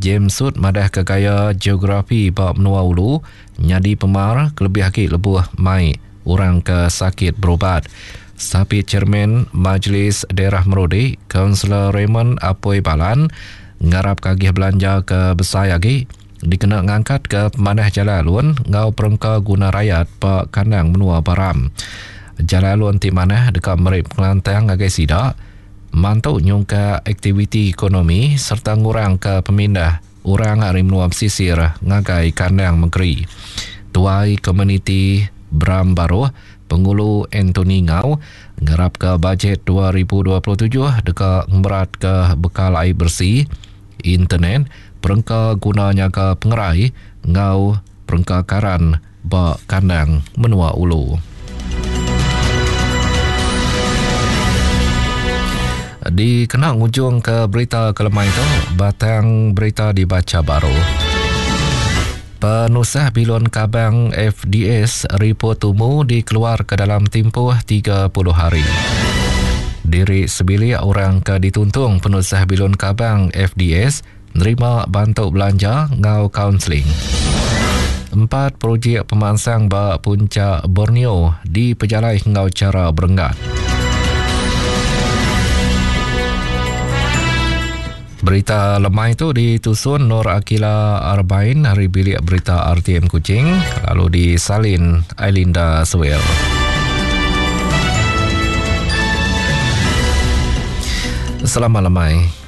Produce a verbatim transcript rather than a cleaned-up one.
James Sud madah ke gaya geografi ba menua ulu nyadi pemar kelebih hakik lebuh mai orang ke sakit berubat. Sapi Chairman Majlis Daerah Merodi, Kaunselor Raymond Apoi Balan, ngarap kagih belanja ke besar lagi, dikena ngangkat ke pemanah Jalalun, ngau perengka guna rakyat pa kandang menua Baram. Jalalun ti manah dekat Merip Kelantan agai sidak, mantuk nyung ke aktiviti ekonomi serta ngurang ke pemindah orang hari menua pesisir ngagai kandang Megeri. Tuai Komuniti Bram Baru, Pengulu Anthony Ngau, ngarap ke bajet dua ribu dua puluh tujuh dekat merat ke bekal air bersih, internet, perengka gunanya ke pengerai, ngau perengka karan ba kandang menua ulu. Di kena ujung ke berita kelemah itu, batang berita dibaca baru. Penusah Bilon Kabang F D S report tumu dikeluar ke dalam tempoh tiga puluh hari. Diri sebilik orang ke dituntung penusah Bilon Kabang F D S nerima bantuk belanja ngau kaunseling. Empat projek pemansang ba puncak Borneo diperjalai ngau cara berenggat. Berita lemah itu ditusun Nur Akila Arbain hari bilik berita R T M Kuching, lalu disalin Ailinda Suel. Selamat lemai.